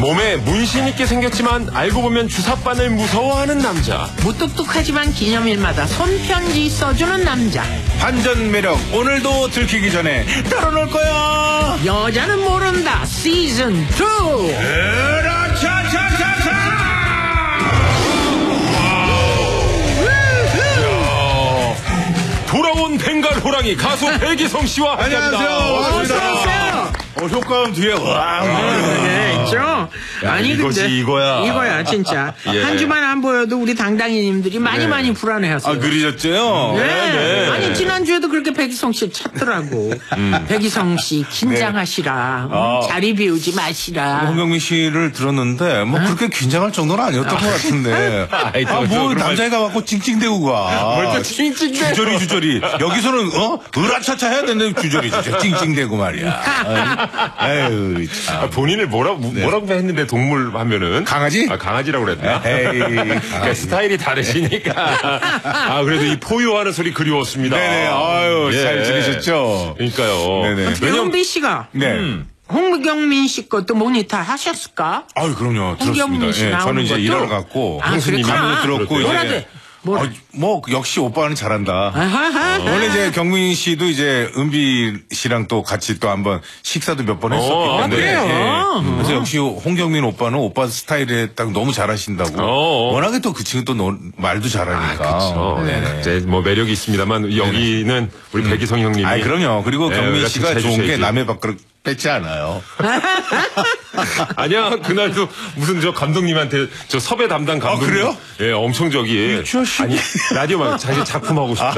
몸에 문신 있게 생겼지만 알고 보면 주사바늘 무서워하는 남자. 무뚝뚝하지만 기념일마다 손편지 써주는 남자. 반전 매력 오늘도 들키기 전에 털어놓을 거야. 여자는 모른다 시즌 2. 으라차차차차. 돌아온 벵갈 호랑이 가수 백이성 씨와 함께합니다. 안녕하세요. 효과음 뒤에 와. 네, 있죠. 아니 이것이 근데 이거야 진짜. 예. 한 주만 안 보여도 우리 당당이님들이 많이 불안해하세요. 아 그러셨죠? 네. 아니 지난주에도 그렇게 백이성 씨 찾더라고. 백이성 씨 긴장하시라. 자리 비우지 마시라. 홍경민 씨를 들었는데 뭐 그렇게 긴장할 정도는 아니었던 것 같은데. 뭐 남자애가 갖고 찡찡대고 가. 뭘 또 찡찡대. 주저리. 여기서는 으라차차 해야 되는데 주저리 찡찡대고 말이야. 아유 참. 본인을 뭐라고 했는데 동물 하면은 강아지? 강아지라고 그랬나? 에이. 그러니까 스타일이 다르시니까. 그래도 이 포효하는 소리 그리웠습니다. 네네. 아유 예. 잘 지내셨죠? 그러니까요. 네네. 윤비 씨가 네. 홍경민 씨 것도 모니터 하셨을까? 아유 그럼요. 홍경민 들었습니다. 씨 예, 나오는 저는 이제 것도? 일하러 갔고 그렇구나. 방문을 들었고 뭐라대? 이제 뭐 역시 오빠는 잘한다. 아하하. 원래 이제 경민 씨도 이제 은비 씨랑 또 같이 또 한번 식사도 몇 번 했었기 때문에. 그래요? 그래서 역시 홍경민 오빠는 오빠 스타일에 딱 너무 잘하신다고. 워낙에 또 그 친구 또 말도 잘하니까. 그렇죠. 네네. 이제 뭐 매력이 있습니다만 여기는 우리 백이성 형님이. 아 그럼요. 그리고 경민 같이 씨가 좋은 게 해주셔야지. 남의 밥그릇 뺏지 않아요. 아니야 그날도 무슨 저 감독님한테 저 섭외 담당 감독님. 그래요? 예, 엄청 저기. 유치원 씨. 아니 라디오 말고 자기 작품 하고 싶다.